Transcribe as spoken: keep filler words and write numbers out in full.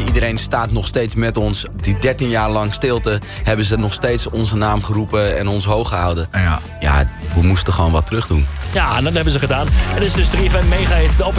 iedereen staat nog steeds met ons. Die dertien jaar lang stilte hebben ze nog steeds onze naam geroepen en ons hoog gehouden. Ja. Ja, we moesten gewoon wat terug doen. Ja, dat hebben ze gedaan. Het is dus drie F M Mega Hits, de